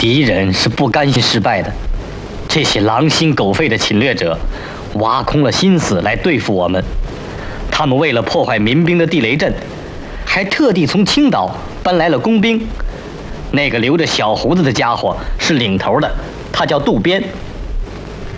敌人是不甘心失败的，这些狼心狗肺的侵略者，挖空了心思来对付我们。他们为了破坏民兵的地雷阵，还特地从青岛搬来了工兵。那个留着小胡子的家伙是领头的，他叫渡边。